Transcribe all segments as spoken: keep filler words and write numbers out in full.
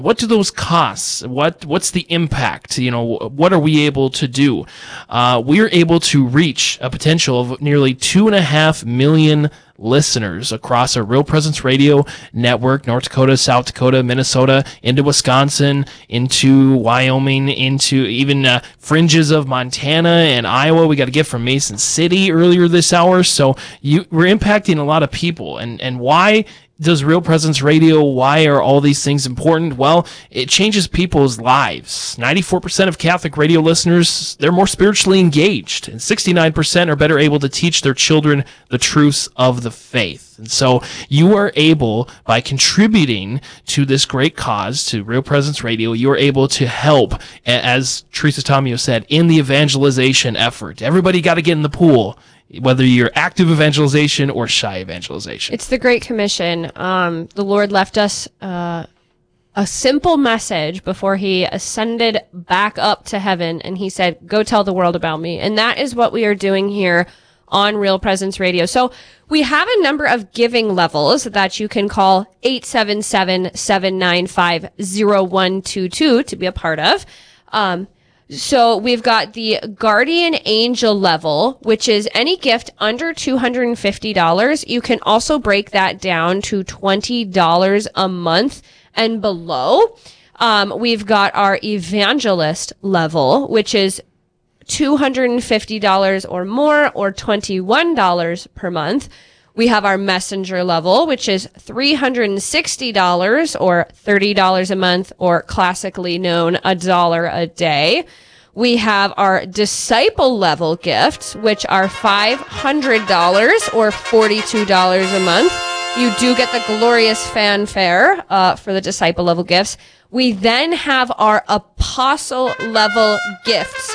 What do those costs? What what's the impact? You know, what are we able to do? Uh, we are able to reach a potential of nearly two and a half million listeners across our Real Presence Radio network, North Dakota, South Dakota, Minnesota, into Wisconsin, into Wyoming, into even uh, fringes of Montana and Iowa. We got a gift from Mason City earlier this hour. So you, we're impacting a lot of people. And, and why does Real Presence Radio, why are all these things important? Well, it changes people's lives. ninety-four percent of Catholic radio listeners, they're more spiritually engaged, and sixty-nine percent are better able to teach their children the truths of the faith. And so you are able, by contributing to this great cause, to Real Presence Radio, you are able to help, as Teresa Tomeo said, in the evangelization effort. Everybody got to get in the pool, whether you're active evangelization or shy evangelization. It's the Great Commission. Um, the Lord left us uh, a simple message before he ascended back up to heaven, and he said, go tell the world about me. And that is what we are doing here on Real Presence Radio. So we have a number of giving levels that you can call eight seven seven, seven nine five, zero one two two to be a part of. Um, So we've got the Guardian Angel level, which is any gift under two hundred fifty dollars. You can also break that down to twenty dollars a month and below. Um, we've got our Evangelist level, which is two hundred fifty dollars or more, or twenty-one dollars per month. We have our Messenger level, which is three hundred sixty dollars or thirty dollars a month, or classically known a dollar a day. We have our Disciple level gifts, which are five hundred dollars or forty-two dollars a month. You do get the glorious fanfare uh, for the Disciple level gifts. We then have our Apostle level gifts,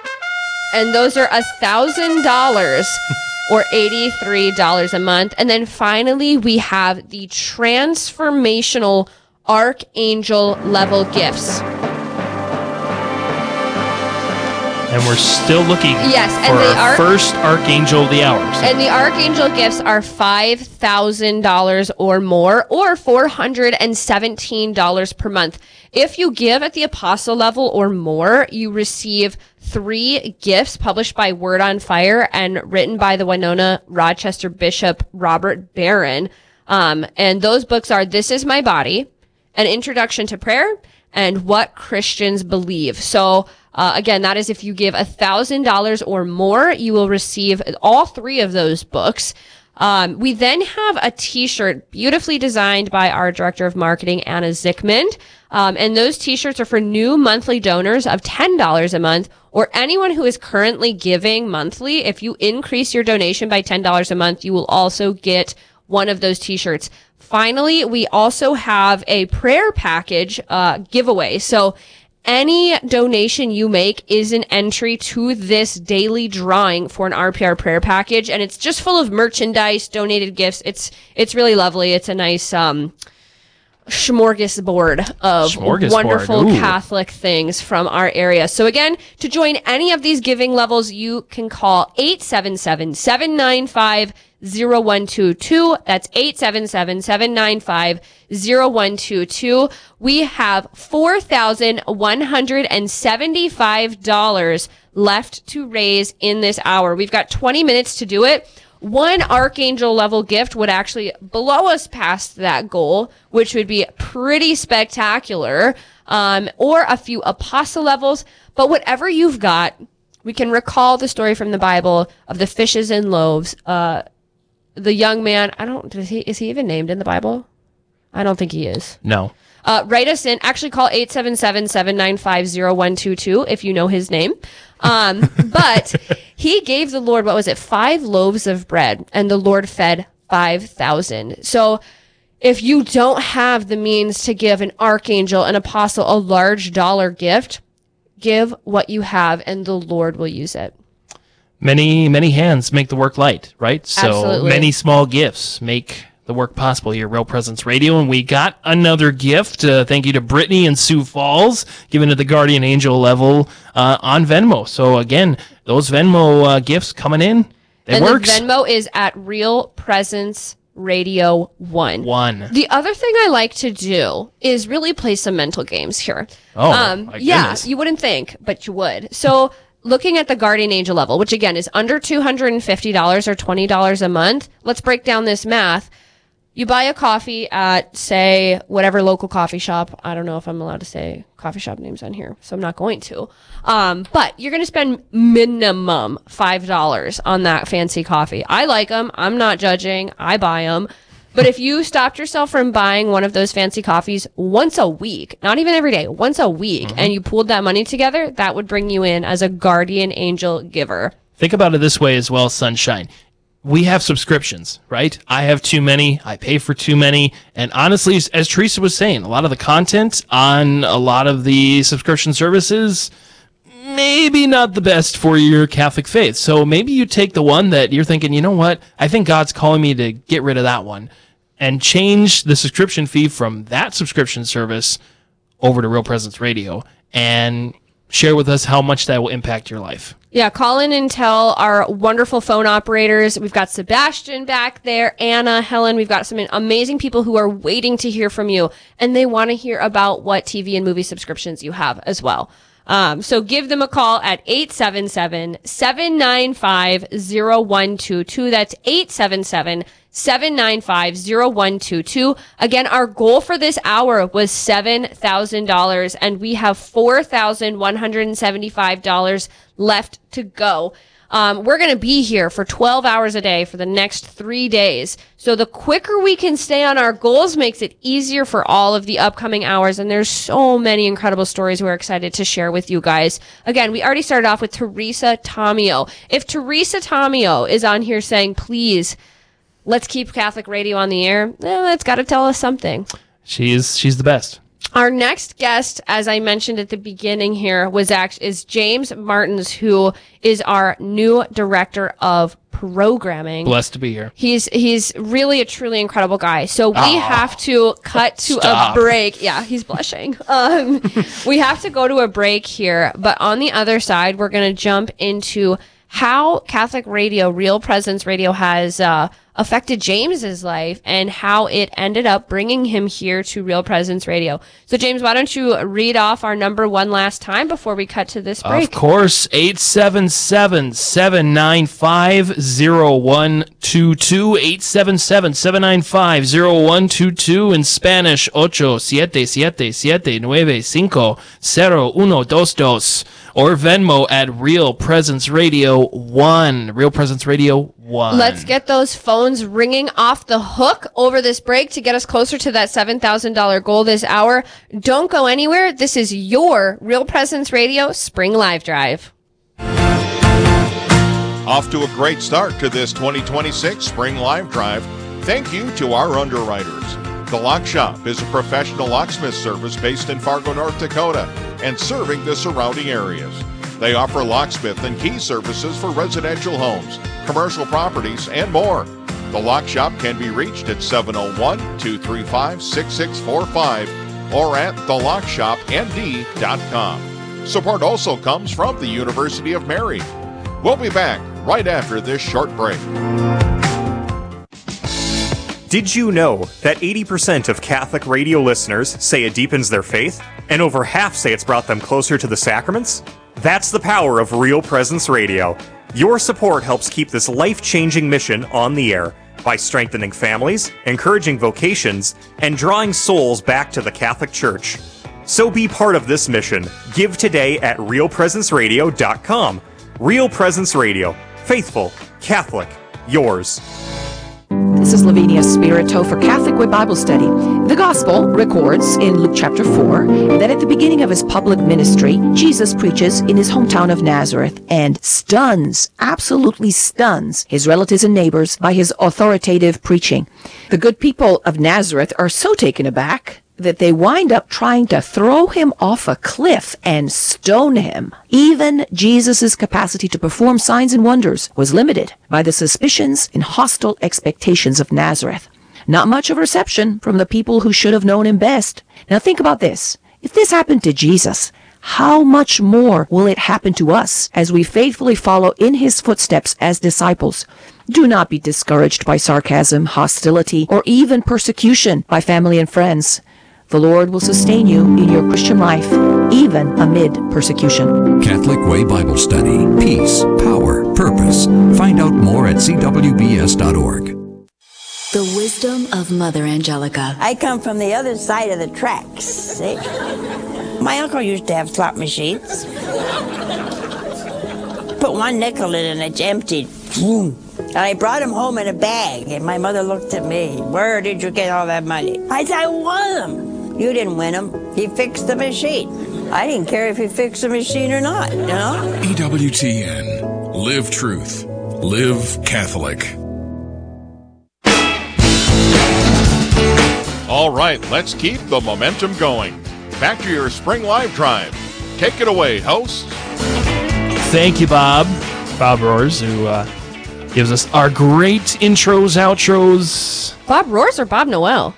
and those are one thousand dollars or eighty-three dollars a month. And then finally, we have the Transformational Archangel level gifts. And we're still looking yes, for and the our Arch- first Archangel of the Hour. So. And the Archangel gifts are five thousand dollars or more, or four hundred seventeen dollars per month. If you give at the Apostle level or more, you receive three gifts published by Word on Fire and written by the Winona Rochester Bishop Robert Barron. Um, and those books are This Is My Body, An Introduction to Prayer, and What Christians Believe. So, uh, again, that is if you give one thousand dollars or more, you will receive all three of those books. Um, we then have a t-shirt beautifully designed by our Director of Marketing, Anna Zickmund. Um, and those t-shirts are for new monthly donors of ten dollars a month, or anyone who is currently giving monthly. If you increase your donation by ten dollars a month, you will also get one of those t-shirts. Finally, we also have a prayer package uh, giveaway. So any donation you make is an entry to this daily drawing for an R P R prayer package, and it's just full of merchandise, donated gifts. It's it's really lovely. It's a nice um smorgasbord of Smorgasbord. wonderful Ooh. Catholic things from our area. So again, to join any of these giving levels, you can call eight seven seven, seven nine five, zero one two two. That's eight seven seven, seven nine five, zero one two two. We have four thousand one hundred seventy-five dollars left to raise in this hour. We've got twenty minutes to do it. One Archangel level gift would actually blow us past that goal, which would be pretty spectacular, um, or a few Apostle levels. But whatever you've got, we can recall the story from the Bible of the fishes and loaves. Uh, the young man, I don't, is he, is he even named in the Bible? I don't think he is. No. Uh, write us in. Actually, call eight seven seven, seven nine five, zero one two two if you know his name. Um, but he gave the Lord, what was it, five loaves of bread, and the Lord fed five thousand. So if you don't have the means to give an archangel, an apostle, a large dollar gift, give what you have, and the Lord will use it. Many, many hands make the work light, right? So Absolutely. Many small gifts make the work possible here at Real Presence Radio. And we got another gift. Uh, thank you to Brittany and Sioux Falls, given at the Guardian Angel level uh, on Venmo. So again, those Venmo uh, gifts coming in, it and works. the Venmo is at Real Presence Radio one. One. The other thing I like to do is really play some mental games here. Oh, um, my yeah, goodness. you wouldn't think, but you would. So looking at the Guardian Angel level, which again is under two hundred fifty dollars or twenty dollars a month, let's break down this math. You buy a coffee at, say, whatever local coffee shop. I don't know if I'm allowed to say coffee shop names on here, so I'm not going to. Um, but you're going to spend minimum five dollars on that fancy coffee. I like them. I'm not judging. I buy them. But if you stopped yourself from buying one of those fancy coffees once a week, not even every day, once a week, mm-hmm. and you pooled that money together, that would bring you in as a Guardian Angel giver. Think about it this way as well, Sunshine. We have subscriptions, right? I have too many. I pay for too many. And honestly, as, as Teresa was saying, a lot of the content on a lot of the subscription services, maybe not the best for your Catholic faith. So maybe you take the one that you're thinking, you know what? I think God's calling me to get rid of that one, and change the subscription fee from that subscription service over to Real Presence Radio, and share with us how much that will impact your life. Yeah, call in and tell our wonderful phone operators. We've got Sebastian back there, Anna, Helen. We've got some amazing people who are waiting to hear from you, and they want to hear about what T V and movie subscriptions you have as well. Um, so give them a call at eight seven seven, seven nine five, zero one two two. That's eight seven seven, seven nine five, zero one two two. Again, our goal for this hour was seven thousand dollars, and we have four thousand one hundred seventy-five dollars left to go. Um, we're going to be here for twelve hours a day for the next three days. So the quicker we can stay on our goals makes it easier for all of the upcoming hours. And there's so many incredible stories we're excited to share with you guys. Again, we already started off with Teresa Tomeo. If Teresa Tomeo is on here saying, please, let's keep Catholic radio on the air, eh, that's got to tell us something. She's, she's the best. Our next guest, as I mentioned at the beginning here, was actually is James Martins, who is our new director of programming. Blessed to be here. He's he's really a truly incredible guy. So we oh, have to cut to stop. a break. Yeah, he's blushing. Um, we have to go to a break here. But on the other side, we're going to jump into how Catholic radio, Real Presence Radio, has uh, affected James's life and how it ended up bringing him here to Real Presence Radio. So, James, why don't you read off our number one last time before we cut to this break? Of course, eight seven seven, seven nine five, zero one two two, eight seven seven, seven nine five, zero one two two, in Spanish, ocho, siete, siete, siete, nueve, cinco, cero, uno, dos, dos, or Venmo at Real Presence Radio one. Real Presence Radio one. Let's get those phones ringing off the hook over this break to get us closer to that seven thousand dollars goal this hour. Don't go anywhere. This is your Real Presence Radio Spring Live Drive. Off to a great start to this twenty twenty-six Spring Live Drive. Thank you to our underwriters. The Lock Shop is a professional locksmith service based in Fargo, North Dakota, and serving the surrounding areas. They offer locksmith and key services for residential homes, commercial properties, and more. The Lock Shop can be reached at seven oh one, two three five, six six four five or at the lock shop n d dot com. Support also comes from the University of Mary. We'll be back right after this short break. Did you know that eighty percent of Catholic radio listeners say it deepens their faith, and over half say it's brought them closer to the sacraments? That's the power of Real Presence Radio. Your support helps keep this life-changing mission on the air by strengthening families, encouraging vocations, and drawing souls back to the Catholic Church. So be part of this mission. Give today at real presence radio dot com. Real Presence Radio. Faithful, Catholic, yours. This is Lavinia Spirito for Catholic Way Bible Study. The Gospel records in Luke chapter four that at the beginning of his public ministry, Jesus preaches in his hometown of Nazareth and stuns, absolutely stuns, his relatives and neighbors by his authoritative preaching. The good people of Nazareth are so taken aback that they wind up trying to throw him off a cliff and stone him. Even Jesus' capacity to perform signs and wonders was limited by the suspicions and hostile expectations of Nazareth. Not much of reception from the people who should have known him best. Now think about this. If this happened to Jesus, how much more will it happen to us as we faithfully follow in his footsteps as disciples? Do not be discouraged by sarcasm, hostility, or even persecution by family and friends. The Lord will sustain you in your Christian life, even amid persecution. Catholic Way Bible Study. Peace, power, purpose. Find out more at c w b s dot org. The wisdom of Mother Angelica. I come from the other side of the tracks, see? My uncle used to have slot machines. Put one nickel in and it's emptied. And I brought him home in a bag, and my mother looked at me. Where did you get all that money? I said, I won them. You didn't win them. He fixed the machine. I didn't care if he fixed the machine or not, you know? E W T N. Live truth. Live Catholic. All right, let's keep the momentum going. Back to your Spring Live Drive. Take it away, host. Thank you, Bob. Bob Roars, who uh, gives us our great intros, outros. Bob Roars or Bob Noel?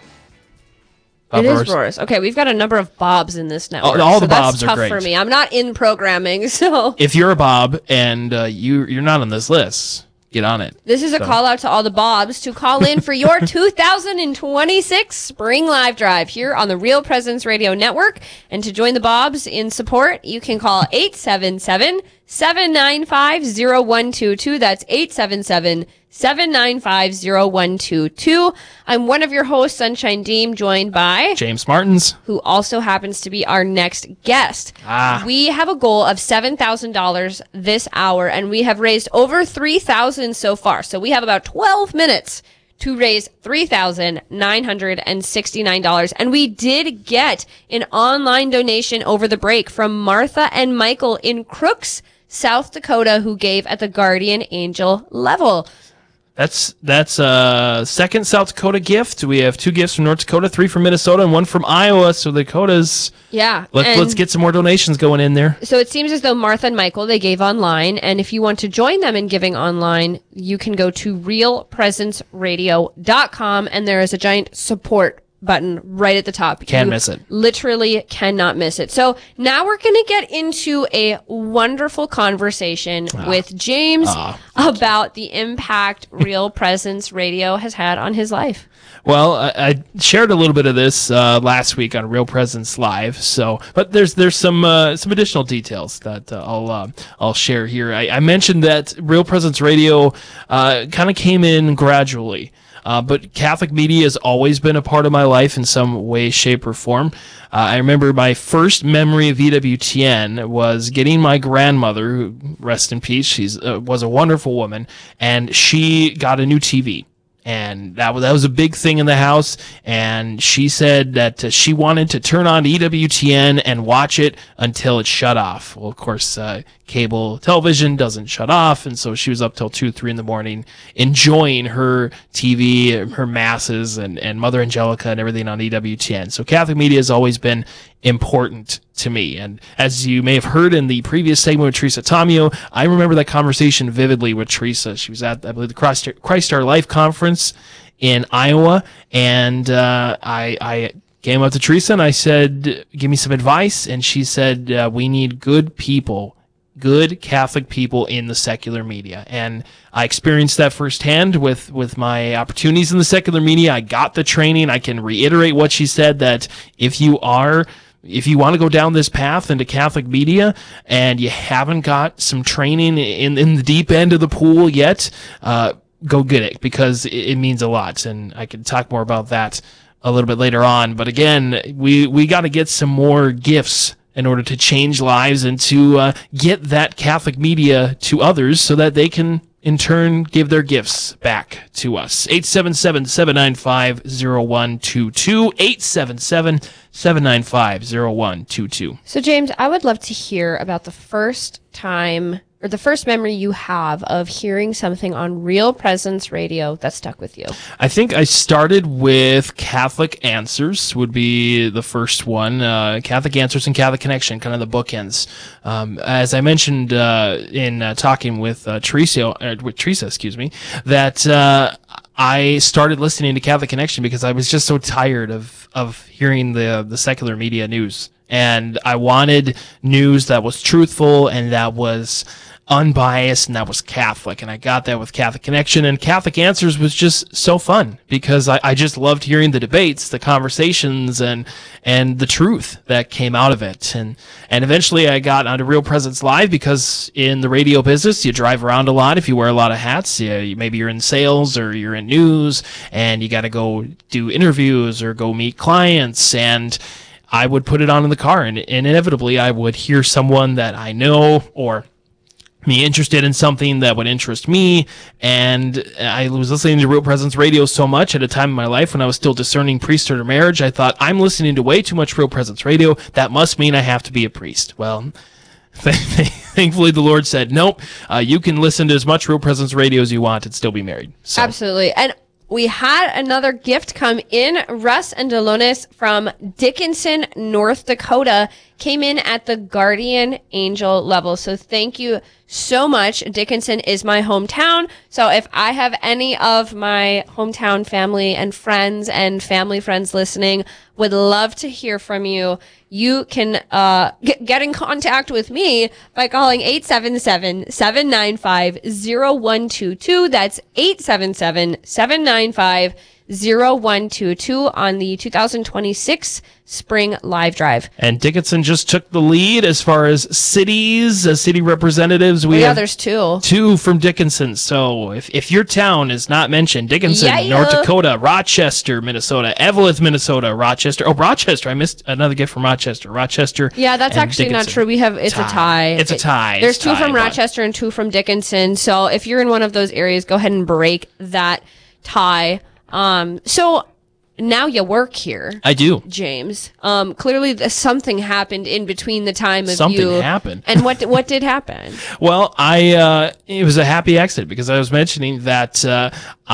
Bob it Roars. is Roars. Okay, we've got a number of Bobs in this network. All, all so the Bobs that's are tough great. for me. I'm not in programming, so If you're a Bob and uh, you, you're not on this list, get on it. this is a So- call out to all the Bobs to call in for your two thousand twenty-six Spring Live Drive here on the Real Presence Radio Network. And to join the Bobs in support, you can call eight seven seven, seven nine five, zero one two two. That's eight seven seven, seven nine five, zero one two two. I'm one of your hosts, Sunshine Deem, joined by James Martins. who also happens to be our next guest. Ah. We have a goal of seven thousand dollars this hour, and we have raised over three thousand dollars so far. So we have about twelve minutes to raise three thousand nine hundred sixty-nine dollars. And we did get an online donation over the break from Martha and Michael in Crooks, South Dakota, who gave at the Guardian Angel level. That's that's a second South Dakota gift. We have two gifts from North Dakota, three from Minnesota, and one from Iowa. So the Dakotas, Yeah. let, and- let's get some more donations going in there. So it seems as though Martha and Michael, they gave online. And if you want to join them in giving online, you can go to real presence radio dot com, and there is a giant support button right at the top. Can't You miss it. Literally cannot miss it. So now we're going to get into a wonderful conversation with James Ah. about the impact Real Presence Radio has had on his life. Well, I, I shared a little bit of this uh, last week on Real Presence Live. So, but there's there's some uh, some additional details that uh, I'll uh, I'll share here. I, I mentioned that Real Presence Radio uh, kind of came in gradually. Uh, but Catholic media has always been a part of my life in some way, shape, or form. Uh, I remember my first memory of E W T N was getting my grandmother, who, rest in peace, she's uh, was a wonderful woman, and she got a new T V. And that was, that was a big thing in the house. And she said that uh, she wanted to turn on E W T N and watch it until it shut off. Well, of course, uh, cable television doesn't shut off. And so she was up till two, three in the morning enjoying her T V, her masses, and, and Mother Angelica and everything on E W T N. So Catholic media has always been important to me. And as you may have heard in the previous segment with Teresa Tomeo, I remember that conversation vividly with Teresa. She was at, I believe, the Christ, Christ Our Life conference in Iowa. And, uh, I, I came up to Teresa and I said, give me some advice. And she said, uh, we need good people, good Catholic people in the secular media. And I experienced that firsthand with, with my opportunities in the secular media. I got the training. I can reiterate what she said, that if you are If you want to go down this path into Catholic media and you haven't got some training in, in the deep end of the pool yet, uh, go get it, because it, it means a lot. And I can talk more about that a little bit later on. But again, we, we got to get some more gifts in order to change lives and to uh, get that Catholic media to others so that they can in turn give their gifts back to us. eight seven seven, seven nine five, zero one two two, eight seven seven, seven nine five, zero one two two. So, James, I would love to hear about the first time or the first memory you have of hearing something on Real Presence Radio that stuck with you. I think I started with Catholic Answers would be the first one. Uh, Catholic Answers and Catholic Connection, kind of the bookends. Um, as I mentioned uh, in uh, talking with uh, Teresa, uh, with Teresa, excuse me, that uh, I started listening to Catholic Connection because I was just so tired of of hearing the the secular media news, and I wanted news that was truthful and that was unbiased, and that was Catholic. And I got that with Catholic Connection, and Catholic Answers was just so fun because I, I just loved hearing the debates, the conversations, and and the truth that came out of it. And and eventually I got onto Real Presence Live because in the radio business, you drive around a lot. If you wear a lot of hats, you, maybe you're in sales or you're in news, and you got to go do interviews or go meet clients. And I would put it on in the car, and, and inevitably I would hear someone that I know or me interested in something that would interest me. And I was listening to Real Presence Radio so much at a time in my life when I was still discerning priesthood or marriage. I thought, I'm listening to way too much Real Presence Radio. That must mean I have to be a priest. Well, thankfully the Lord said, nope, uh, you can listen to as much Real Presence Radio as you want and still be married. So. Absolutely. And we had another gift come in. Russ and Delonis from Dickinson, North Dakota, came in at the guardian angel level. So thank you so much. Dickinson is my hometown. So if I have any of my hometown family and friends and family friends listening, would love to hear from you. You can uh get, get in contact with me by calling eight seven seven, seven nine five, zero one two two. That's eight seven seven, seven nine five, zero one two two on the two thousand twenty-six Spring Live Drive. And Dickinson just took the lead as far as cities, uh, city representatives. We oh, yeah, have there's two. Two from Dickinson. So if, if your town is not mentioned, Dickinson, yeah, yeah. North Dakota, Rochester, Minnesota, Eveleth, Minnesota, Rochester. Oh, Rochester. I missed another gift from Rochester. Rochester. Yeah, that's actually Dickinson. not true. We have, it's tie. a tie. It's a tie. There's it's two tie, from but... Rochester and two from Dickinson. So if you're in one of those areas, go ahead and break that tie. Um, so now you work here. I do. James. Um, clearly the, something happened in between the time of something you. Something happened. And what, what did happen? Well, I, uh, it was a happy accident because I was mentioning that, uh,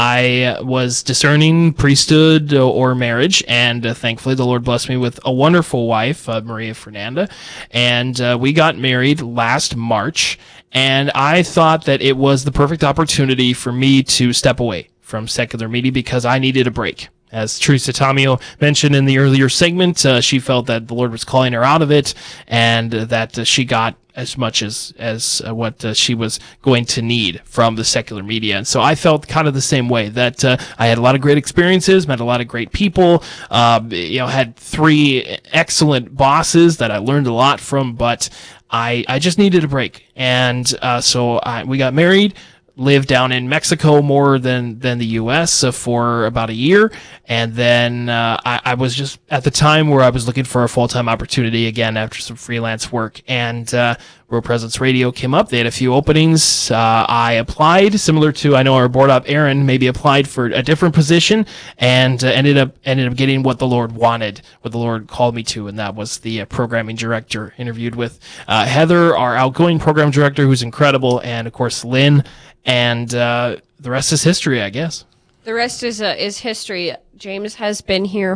I was discerning priesthood or marriage, and uh, thankfully the Lord blessed me with a wonderful wife, uh, Maria Fernanda, and uh, we got married last March, and I thought that it was the perfect opportunity for me to step away from secular media because I needed a break. As Teresa Tamio mentioned in the earlier segment, uh, she felt that the Lord was calling her out of it, and uh, that uh, she got as much as as uh, what uh, she was going to need from the secular media. And so I felt kind of the same way, that uh, I had a lot of great experiences, met a lot of great people, uh, you know, had three excellent bosses that I learned a lot from, but I, I just needed a break. And uh, so I, we got married. Lived down in Mexico more than, than the U S uh, for about a year. And then, uh, I, I was just at the time where I was looking for a full-time opportunity again after some freelance work. And, uh, Real Presence Radio came up. They had a few openings. Uh, I applied, similar to, I know our board op Aaron maybe applied for a different position, and uh, ended up, ended up getting what the Lord wanted, what the Lord called me to. And that was the uh, programming director. Interviewed with, uh, Heather, our outgoing program director, who's incredible. And of course, Lynn. And uh, the rest is history, I guess. The rest is uh, is history. James has been here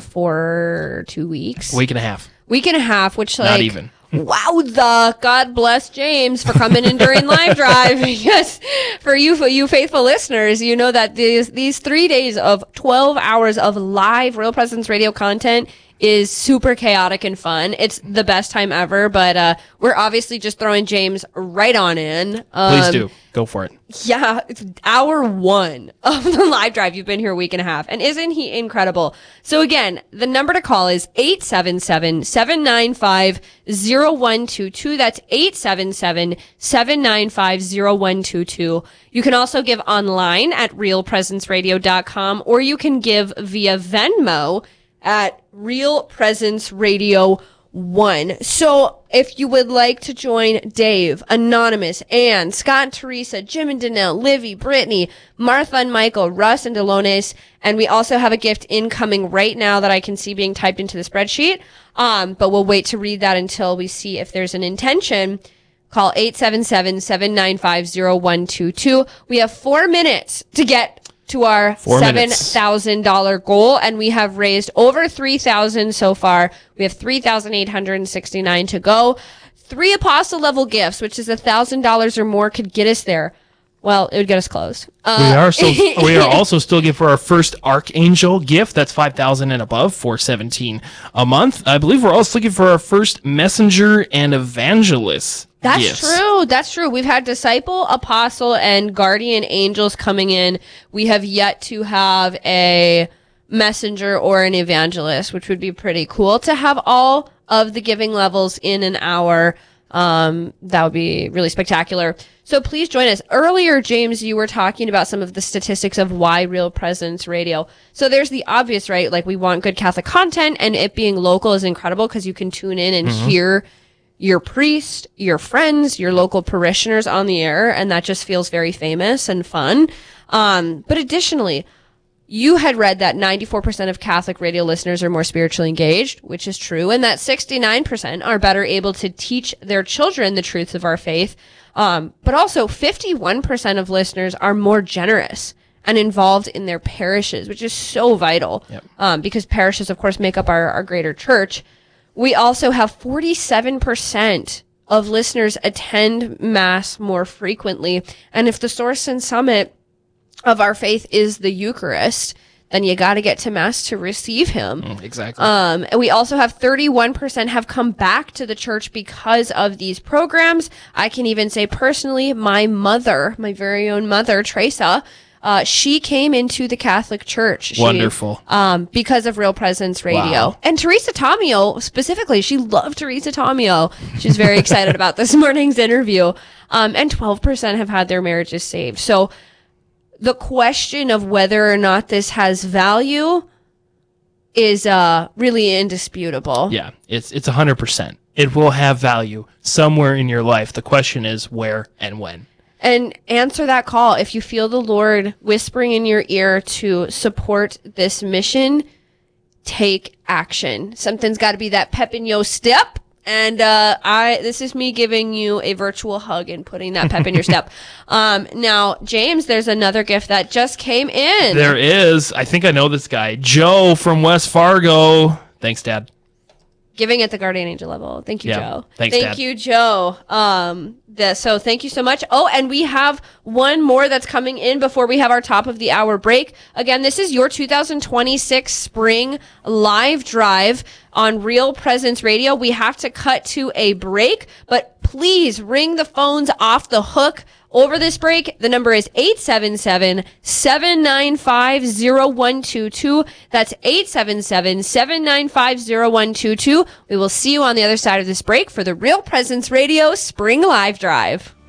for two weeks. Week and a half. Week and a half, which like... Not even. Wow, the God bless James for coming in during Live Drive. Yes, for you, for you faithful listeners, you know that these these three days of twelve hours of live Real Presence Radio content is super chaotic and fun. It's the best time ever, but uh we're obviously just throwing James right on in. Um, Please do. Go for it. Yeah, it's hour one of the Live Drive. You've been here a week and a half. And isn't he incredible? So again, the number to call is eight seven seven, seven nine five, zero one two two. That's eight seven seven, seven nine five, zero one two two. You can also give online at real presence radio dot com, or you can give via Venmo at Real Presence Radio one. So if you would like to join Dave, Anonymous, Ann, Scott, Teresa, Jim and Danelle, Livy, Brittany, Martha and Michael, Russ and Delonis, and we also have a gift incoming right now that I can see being typed into the spreadsheet. Um, but we'll wait to read that until we see if there's an intention. Call eight seven seven, seven nine five, zero one two two. We have four minutes to get to our seven thousand dollars goal, and we have raised over three thousand dollars so far. We have three thousand eight hundred sixty-nine to go. Three apostle level gifts, which is one thousand dollars or more, could get us there. Well, it would get us close. Uh, we are so, we are also still looking for our first Archangel gift. That's five thousand dollars and above, four seventeen a month. I believe we're also looking for our first Messenger and Evangelist That's gifts. true. That's true. We've had disciple, apostle, and guardian angels coming in. We have yet to have a messenger or an evangelist, which would be pretty cool to have all of the giving levels in an hour. Um, that would be really spectacular. So please join us. Earlier, James, you were talking about some of the statistics of why Real Presence Radio. So there's the obvious, right? Like, we want good Catholic content, and it being local is incredible because you can tune in and mm-hmm. hear your priest, your friends, your local parishioners on the air, and that just feels very famous and fun. Um, but additionally, you had read that ninety-four percent of Catholic radio listeners are more spiritually engaged, which is true, and that sixty-nine percent are better able to teach their children the truths of our faith. Um, but also fifty-one percent of listeners are more generous and involved in their parishes, which is so vital. Yep. Um, because parishes, of course, make up our, our greater church. We also have forty-seven percent of listeners attend Mass more frequently. And if the source and summit of our faith is the Eucharist, then you got to get to Mass to receive him. Mm, exactly. Um, and we also have thirty-one percent have come back to the church because of these programs. I can even say personally, my mother, my very own mother, Teresa, uh, she came into the Catholic Church. She, Wonderful. Um, because of Real Presence Radio. Wow. And Teresa Tomeo, specifically, she loved Teresa Tomeo. She's very excited about this morning's interview. Um, and twelve percent have had their marriages saved. So, the question of whether or not this has value is uh, really indisputable. Yeah, it's it's one hundred percent. It will have value somewhere in your life. The question is where and when. And answer that call. If you feel the Lord whispering in your ear to support this mission, take action. Something's got to be that pep in your step. And, uh, I, this is me giving you a virtual hug and putting that pep in your step. Um, now, James, there's another gift that just came in. There is. I think I know this guy. Joe from West Fargo. Thanks, Dad. Giving at the guardian angel level. Thank you, yeah. Joe. Thanks, Thank Dad. you, Joe. Um, the, so thank you so much. Oh, and we have one more that's coming in before we have our top of the hour break. Again, this is your two thousand twenty-six spring live drive on Real Presence Radio. We have to cut to a break, but please ring the phones off the hook. Over this break, the number is eight seven seven, seven nine five, zero one two two. That's eight seven seven, seven nine five, zero one two two. We will see you on the other side of this break for the Real Presence Radio Spring Live Drive.